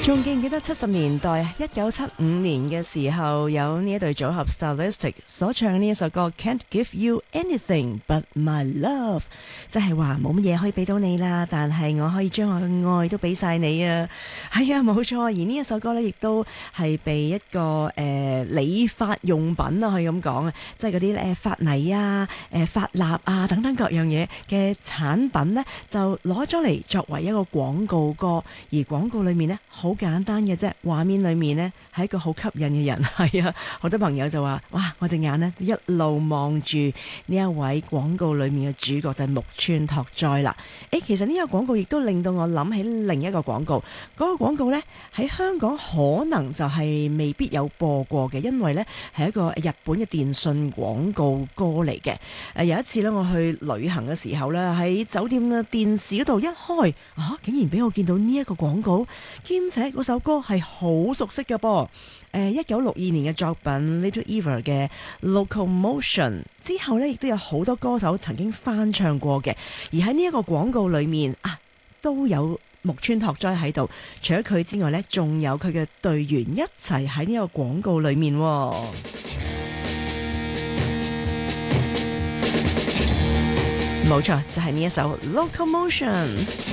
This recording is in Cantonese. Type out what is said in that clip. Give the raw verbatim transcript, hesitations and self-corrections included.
仲記唔記得七十年代一九七五年嘅時候，有呢一對組合 Stylistic 所唱呢一首歌 Can't Give You Anything But My Love， 即係話冇乜嘢可以俾到你啦，但係我可以將我嘅愛都俾晒你啊！係啊，冇錯。而呢一首歌呢，亦都係被一個誒、呃、理髮用品啊，可以咁講啊，即係嗰啲誒髮泥啊、誒髮蠟啊等等各樣嘢嘅產品呢，就攞咗嚟作為一個廣告歌，而廣告裏面呢，好好簡單嘅啫，畫面裏面呢係一個好吸引嘅人，係啊，好多朋友就話：哇，我隻眼呢一路望住呢一位廣告裏面嘅主角就係木村拓哉啦。誒，其實呢個廣告亦都令到我諗起另一個廣告，嗰個廣告呢喺香港可能就係未必有播過嘅，因為呢係一個日本嘅電信廣告歌嚟嘅。誒，有一次呢，我去旅行嘅時候呢，喺酒店嘅電視嗰度一開，啊，竟然俾我見到呢一個廣告，兼且嗰首歌係好熟悉嘅噃，誒一九六二年嘅作品 Little Eva 嘅 Locomotion 之後呢，亦都有好多歌手曾經翻唱過嘅，而喺呢一個廣告裏面啊，都有木村拓哉喺度，除咗佢之外呢，仲有佢嘅隊員一齊喺呢個廣告裏面。冇錯，就係呢一首 Locomotion。